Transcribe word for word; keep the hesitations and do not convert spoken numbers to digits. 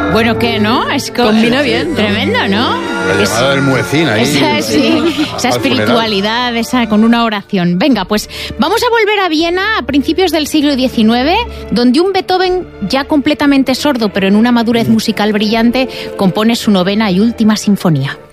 Bueno, ¿qué, no? Es co- Combina bien. Tremendo, ¿no? La llamada del muecín ahí. Esa, sí, esa espiritualidad, esa con una oración. Venga, pues vamos a volver a Viena a principios del siglo diecinueve, donde un Beethoven ya completamente sordo, pero en una madurez musical brillante, compone su novena y última sinfonía.